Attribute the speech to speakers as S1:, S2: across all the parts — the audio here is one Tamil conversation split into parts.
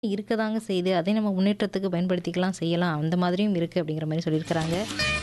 S1: இருக்கதாங்க செய்யுது. அதை நம்ம முன்னேற்றத்துக்கு பயன்படுத்திக்கலாம், செய்யலாம். அந்த மாதிரியும் இருக்கு அப்படிங்கிற மாரி சொல்லியிருக்கிறாங்க.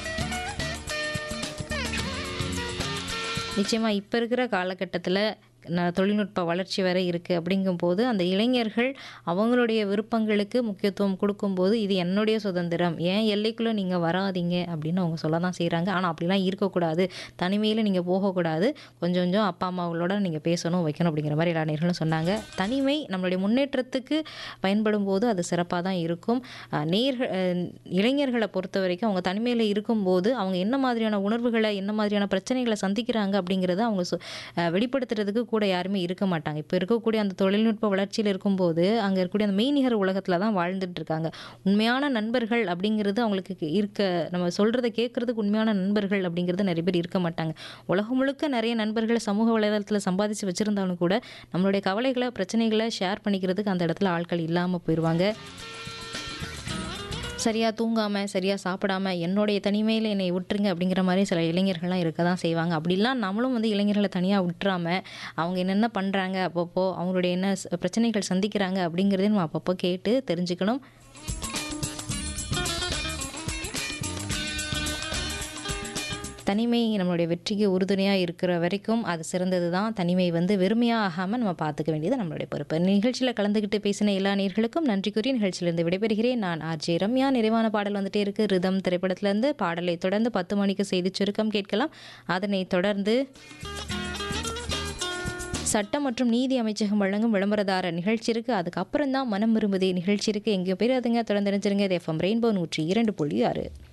S1: நிச்சயமா இப்ப இருக்கிற காலகட்டத்தில தொழில்நுட்ப வளர்ச்சி வேற இருக்கு. அப்படிங்கும்போது, அந்த இளைஞர்கள் அவங்களுடைய விருப்பங்களுக்கு முக்கியத்துவம் குடுக்கும்போது, "இது என்னுடைய சுதந்திரம். என் எல்லைக்குள்ள நீங்க வராதீங்க." அப்படின்னு அவங்க சொல்ல தான் செய்றாங்க. ஆனா அப்படிலாம் இருக்கக்கூடாது. தனிமையில நீங்க போகக்கூடாது. கொஞ்சம் கொஞ்சம் அப்பா, அம்மாங்களோட நீங்க பேசணும், வைக்கணும் அப்படிங்கிற மாரி எல்லா நேயர்களும் சொன்னாங்க. தனிமை நம்மளுடைய முன்னேற்றத்துக்கு பயன்படும்போது அது சிறப்பா தான் இருக்கும். நேயர்கள் இளைஞர்கள பொறுத்தவரைக்கும் அவங்க தனிமையில இருக்கும்போது, அவங்க என்ன மாதிரியான உணர்வுகள, என்ன மாதிரியான பிரச்சனைகள சந்திக்கிறாங்க அப்படிங்கிறத அவங்க வெளிப்படுத்துறதுக்கு கூட யாருமே இருக்க மாட்டாங்க. இப்ப இருக்கக்கூடிய அந்த தொழில்நுட்ப வளர்ச்சியில இருக்கும்போது, அங்க இருக்கக்கூடிய அந்த மெய்நிகர் உலகத்துல தான் வாழ்ந்துட்டு இருக்காங்க. உண்மையான நண்பர்கள் அப்படிங்கிறது அவங்களுக்கு நம்ம சொல்றத கேட்கறதுக்கு உண்மையான நண்பர்கள் அப்படிங்கிறது நெறைய பேர் இருக்க மாட்டாங்க. உலகம் முழுக்க நெறைய நண்பர்கள சமூக வலைதளத்துல சம்பாதிச்சு வச்சிருந்தாலும் கூட, நம்மளுடைய கவலைகள, பிரச்சனைகள ஷேர் பண்ணிக்கிறதுக்கு அந்த இடத்துல ஆட்கள் இல்லாம போயிருவாங்க. சரியா தூங்காம, சரியா சாப்பிடாம, என்னுடைய தனிமையில என்னைய விட்டுருங்க அப்படிங்கிற மாரி சில இளைஞர்கள்லாம் இருக்க தான் செய்வாங்க. அப்படிலாம் நம்மளும் வந்து இளைஞர்கள தனியா விட்டுறாம, அவங்க என்னென்ன பண்றாங்க அப்பப்போ, அவங்களுடைய என்ன பிரச்சனைகள் சந்திக்கிறாங்க அப்படிங்கிறதையும் நம்ம அப்பப்போ கேட்டு தெரிஞ்சுக்கணும். தனிமை நம்மளுடைய வெற்றிக்கு உறுதுணையா இருக்கிற வரைக்கும் அது சிறந்தது தான். தனிமை வந்து வெறுமையா ஆகாம நம்ம பார்த்துக்க வேண்டியது நம்மளுடைய பொறுப்பு. நிகழ்ச்சியில கலந்துக்கிட்டு பேசின எல்லா நேயர்களுக்கும் நன்றி கூறி நிகழ்ச்சியிலிருந்து விடைபெறுகிறேன். நான் ஆர்ஜே ரம்யா. நிறைவான பாடல் வந்துட்டே இருக்கு. ரிதம் திரைப்படத்திலிருந்து பாடலை தொடர்ந்து 10 மணிக்கு செய்திச் சுருக்கம் கேட்கலாம். அதனைத் தொடர்ந்து சட்டம் மற்றும் நீதி அமைச்சகம் வழங்கும் விளம்பரதார நிகழ்ச்சி இருக்கு. அதுக்கப்புறம் தான் மனம் விரும்புதே நிகழ்ச்சி இருக்கு. எங்கேயோ போயிடாதுங்க. தொடர்ந்து இணைஞ்சிருங்க. இது எஃப்எம் ரெயின்போ 102.6.